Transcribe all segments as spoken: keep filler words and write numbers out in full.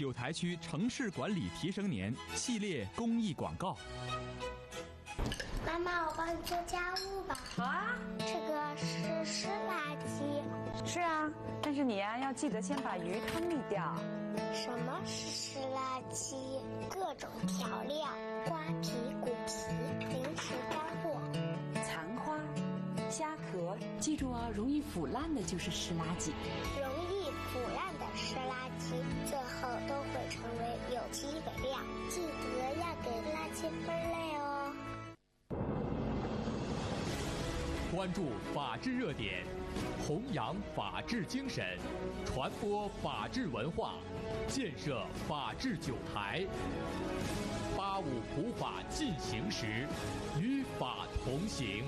九台区城市管理提升年系列公益广告。 妈妈，我帮你做家务吧。 好啊。 这个是湿垃圾。 是啊，但是你呀、啊、要记得先把鱼汤沥掉。 什么是湿垃圾？各种调料、瓜皮、骨皮、零食干货、 残花、虾壳，记住啊，容易腐烂的就是湿垃圾。 容易腐烂的湿垃圾，最后都会成为有机肥料。记得要给垃圾分类哦。 关注法治热点，弘扬法治精神，传播法治文化，建设法治九台。八五普法进行时，与法同行。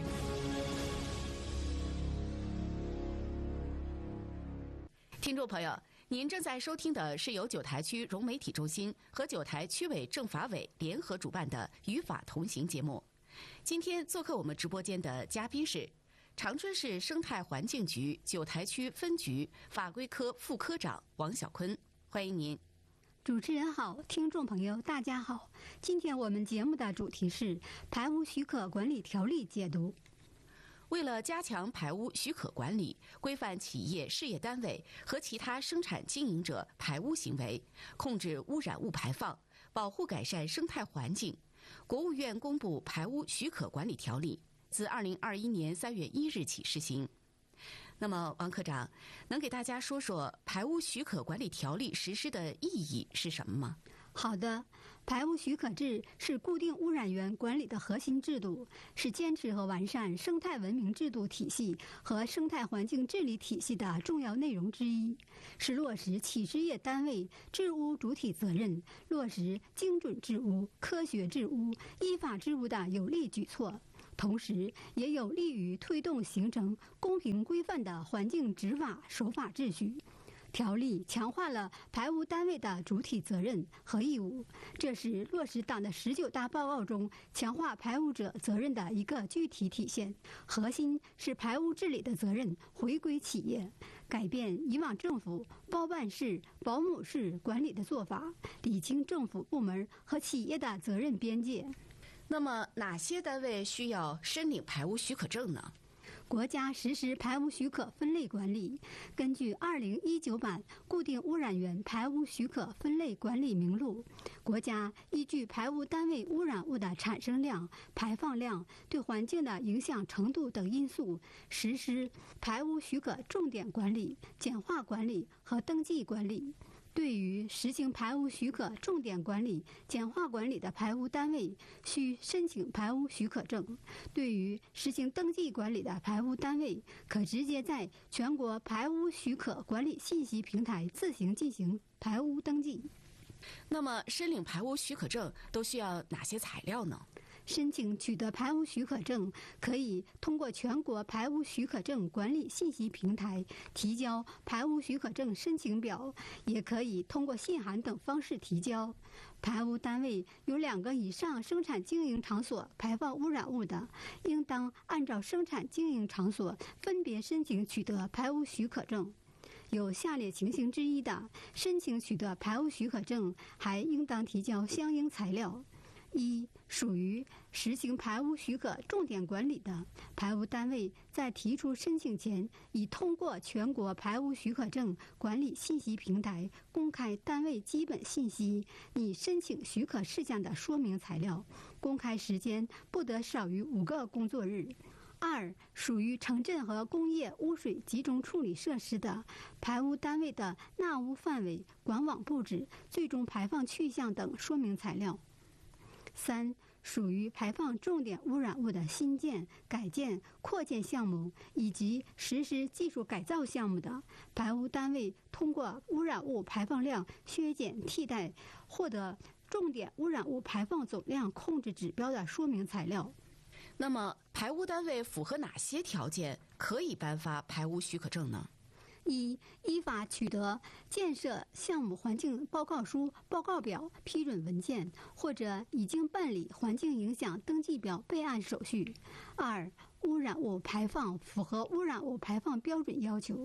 听众朋友，您正在收听的是由九台区融媒体中心和九台区委政法委联合主办的《与法同行》节目。今天做客我们直播间的嘉宾是长春市生态环境局九台区分局法规科副科长王小坤，欢迎您。 主持人好，听众朋友大家好。今天我们节目的主题是排污许可管理条例解读。 为了加强排污许可管理，规范企业事业单位和其他生产经营者排污行为，控制污染物排放，保护改善生态环境，国务院公布《排污许可管理条例》，自二零二一年三月一日起施行。那么，王科长，能给大家说说《排污许可管理条例》实施的意义是什么吗？ 好的，排污许可制是固定污染源管理的核心制度，是坚持和完善生态文明制度体系和生态环境治理体系的重要内容之一，是落实企事业单位治污主体责任、落实精准治污、科学治污、依法治污的有力举措。同时也有利于推动形成公平规范的环境执法守法秩序。条例强化了排污单位的主体责任和义务，这是落实党的十九大报告中强化排污者责任的一个具体体现。核心是排污治理的责任回归企业，改变以往政府包办式、保姆式管理的做法，理清政府部门和企业的责任边界。 那么，哪些单位需要申领排污许可证呢？ 国家实施排污许可分类管理，根据二零一九版固定污染源排污许可分类管理名录，国家依据排污单位污染物的产生量、排放量、对环境的影响程度等因素，实施排污许可重点管理、简化管理和登记管理。对于实行排污许可重点管理、简化管理的排污单位，需申请排污许可证；对于实行登记管理的排污单位，可直接在全国排污许可管理信息平台自行进行排污登记。 那么，申领排污许可证都需要哪些材料呢？ 申请取得排污许可证，可以通过全国排污许可证管理信息平台提交排污许可证申请表，也可以通过信函等方式提交。排污单位有两个以上生产经营场所排放污染物的，应当按照生产经营场所分别申请取得排污许可证。有下列情形之一的，申请取得排污许可证还应当提交相应材料。一、属于实行排污许可重点管理的，排污单位在提出申请前，已通过全国排污许可证管理信息平台公开单位基本信息，拟申请许可事项的说明材料，公开时间不得少于五个工作日。二、属于城镇和工业污水集中处理设施的，排污单位的纳污范围、管网布置、最终排放去向等说明材料。三、属于排放重点污染物的新建、改建、扩建项目以及实施技术改造项目的，排污单位通过污染物排放量削减替代获得重点污染物排放总量控制指标的说明材料。 那么，排污单位符合哪些条件可以颁发排污许可证呢？ 一、依法取得建设项目环境报告书、报告表、批准文件，或者已经办理环境影响登记表备案手续。二、污染物排放符合污染物排放标准要求。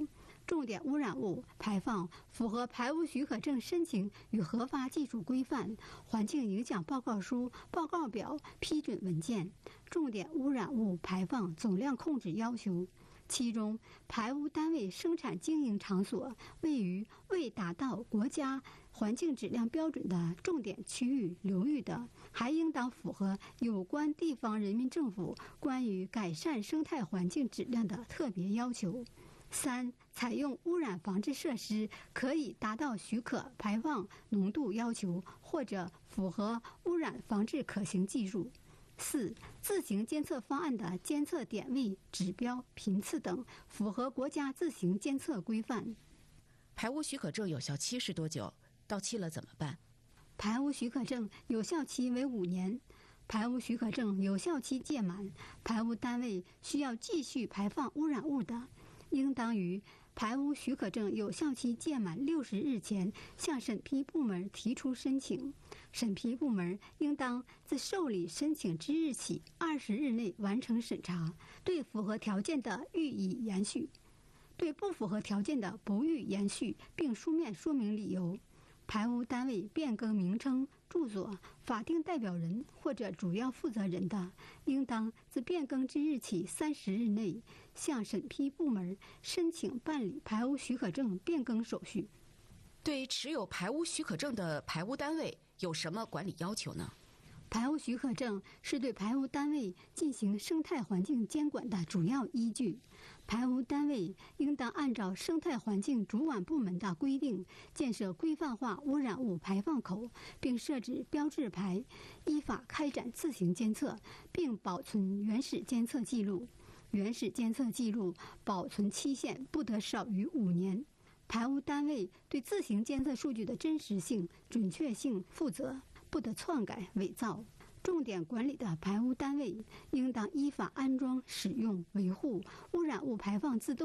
重点污染物排放符合排污许可证申请与核发技术规范、环境影响报告书、报告表、批准文件、重点污染物排放总量控制要求。其中，排污单位生产经营场所位于未达到国家环境质量标准的重点区域流域的，还应当符合有关地方人民政府关于改善生态环境质量的特别要求。三、采用污染防治设施可以达到许可排放浓度要求，或者符合污染防治可行技术。四、自行监测方案的监测点位、指标、频次等符合国家自行监测规范。 排污许可证有效期是多久？到期了怎么办？ 排污许可证有效期为五年。排污许可证有效期届满，排污单位需要继续排放污染物的，应当于排污许可证有效期届满六十日前向审批部门提出申请。审批部门应当自受理申请之日起二十日内完成审查，对符合条件的予以延续，对不符合条件的不予延续，并书面说明理由。排污单位变更名称、住所、法定代表人或者主要负责人的，应当自变更之日起三十日内向审批部门申请办理排污许可证变更手续。 对持有排污许可证的排污单位有什么管理要求呢？ 排污许可证是对排污单位进行生态环境监管的主要依据。排污单位应当按照生态环境主管部门的规定，建设规范化污染物排放口，并设置标志牌，依法开展自行监测，并保存原始监测记录。原始监测记录保存期限不得少于五年。排污单位对自行监测数据的真实性、准确性负责，不得篡改、伪造。重点管理的排污单位应当依法安装、使用、维护污染物排放自动